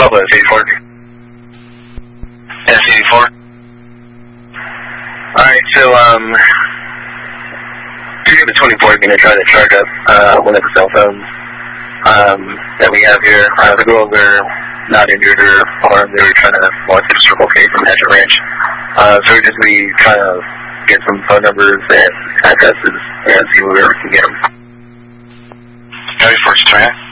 Alpha, S84. S84. Alright, so, the 24 is going to try to charge up, one of the cell phones, that we have here. The girls are not injured or harmed. They were trying to walk through Circle K from Hatchet Ranch. So we're just be trying to get some phone numbers and addresses and see where we can get them. 34 Tran.